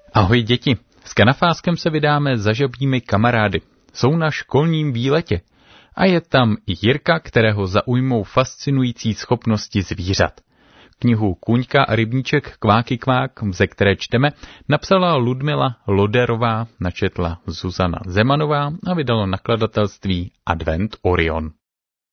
Ahoj děti, s Kanafáskem se vydáme za žabími kamarády. Jsou na školním výletě. A je tam i Jirka, kterého zaujmou fascinující schopnosti zvířat. Knihu Kůňka a rybníček Kváky kvák, ze které čteme, napsala Ludmila Loderová, načetla Zuzana Zemanová a vydalo nakladatelství Advent Orion.